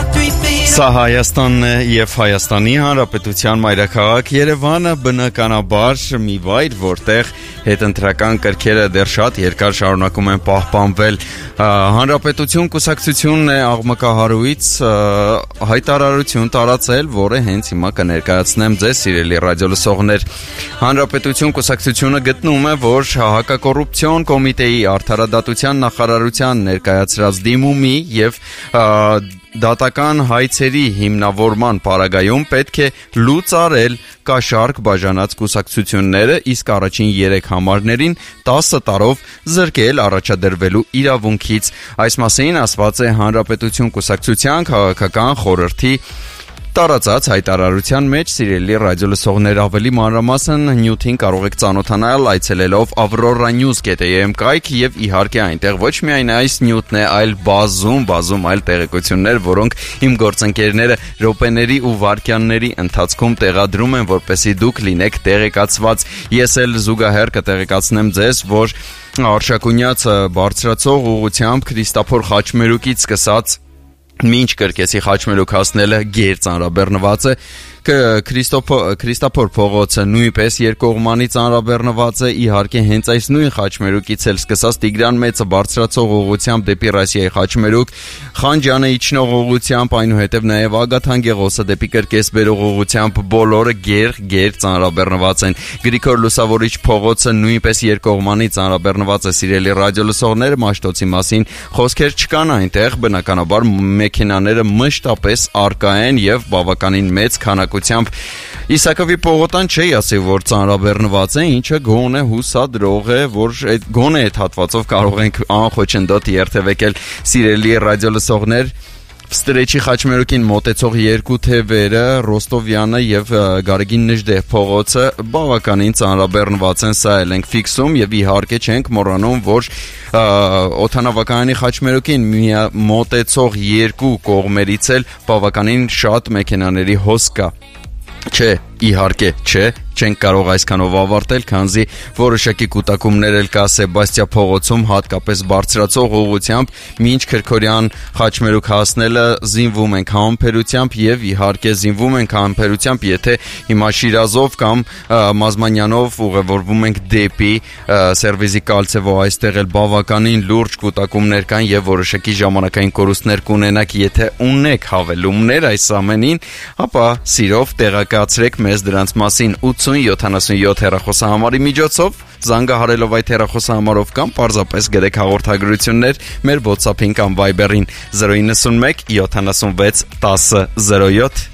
Սա Հայաստանն է և Հայաստանի Հանրապետության մայրաքաղաք Երևանը բնականաբար մի վայր, որտեղ հետընտրական կրքերը դեռ շատ երկար շարունակում են պահպանվել։ Հանրապետություն կուսակցությունն է աղմկահարույց հայտարարություն տարածել, որը հենց հիմա կներկայացնեմ ձեզ, սիրելի ռադիոլսողներ։ Հանրապետություն կուսակցությունը գտնում է, որ հակակոռուպցիոն կոմիտեի արդարադատության նախարարության ներկայացրած դիմումի և դատական հայցերի հիմնավորման պարագայում պետք է լուծարել կաշառք բաժանած կուսակցությունները, իսկ առաջին 3 համարներին 10 տարով զրկել առաջադրվելու իրավունքից։ Այս մասին ասված է Հանրապետություն կուսակցության քաղաքական խորհրդի տարածած հայտարարության մեջ, սիրելի ռադիոլսողներ, ավելի մանրամասն նյութին կարող եք ծանոթանալ այցելելով aurora.news.am կայք եւ իհարկե այնտեղ ոչ միայն այս նյութն է, այլ բազում այլ տեղեկություններ, որոնք իմ գործընկերները րոպեների ու վայրկյանների ընթացքում տեղադրում են, որպեսզի դուք լինեք տեղեկացված։ Ես էլ զուգահեռ կտեղեկացնեմ ձեզ, որ Արշակունյաց բարձրացող ուղղությամբ Քրիստափոր Խաչմերուկից սկսած մինչ Կրկեսի Խաչմերուկ հասնելը գերծանրաբեռնված է, Քրիստափոր փողոցը նույնպես երկկողմանի ծանրաբեռնված է, իհարկե հենց այս նույն Խաչմերուկից էլ սկսած Տիգրան Մեծը բարձրացող ուղղությամբ դեպի Ռասիայի Խաչմերուկ, Խանջյանը իջնող ուղղությամբ, այնուհետև նաև Ագաթան Գեղոսը դեպի Կրկես բերող ուղղությամբ բոլորը գեր ծանրաբեռնված են։ Գրիգոր Լուսավորիչ փողոցը նույնպես երկկողմանի ծանրաբեռնված է, սիրելի ռադիոլսողներ, Մաշտոցի մասին խոսքեր չկան այնտեղ, բնականաբար մեքենաները մշտապես արկա են եւ բավականին մեծ քանակությամբ։ Իսակովի պողոտան չի ասի, որ ծանրաբեռնված է, ինչը գոնե հուսադրող է, որ գոնե այդ հատվածով կարող ենք անխոչնդոտ երթևեկել, սիրելի ռադիոլսողներ։ Ստրեչի Խաչմերուկին մոտեցող երկու թևերը, Ռոստովյանը եւ Գարեգին Նժդեհ փողոցը բավականին ծանրաբեռնված են, սա էլ ենք ֆիքսում եւ իհարկե չենք մոռանում, որ օդանավակայանի Խաչմերուկին մոտեցող երկու կողմերից էլ բավականին շատ մեքենաների հոս կա։ Չէ, իհարկե չէ, չենք կարող այսքանով ավարտել, քանզի որոշակի կուտակումներ էլ կա Սեբաստիա փողոցում, հատկապես բարձրացող ուղղությամբ, մինչ Քրքորյան Խաչմերուկ հասնելը զինվում ենք համբերությամբ եւ իհարկե զինվում ենք համբերությամբ, եթե հիմա Շիրազով կամ Մազմանյանով ուղևորվում ենք դեպի Սերվիզի Կալցեվո, այստեղ էլ բավականին լուրջ կուտակումներ կան եւ որոշակի ժամանակային կորուստներ կունենաք, եթե ունեք հավելումներ այս ամենին, ապա սիրով տեղեկացրեք մեզ դրանց մասին 8077 հեռախոսահամարի միջոցով, զանգահարելով այդ հեռախոսահամարով կամ պարզապես գրեք հաղորդագրություններ մեր WhatsApp-ին կամ Viber-ին 091 76 10 07